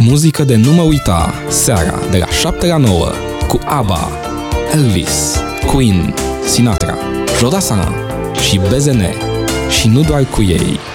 Muzică de nu mă uita, seara de la 7 la 9, cu ABBA, Elvis, Queen, Sinatra, Jodassin și BZN, și nu doar cu ei.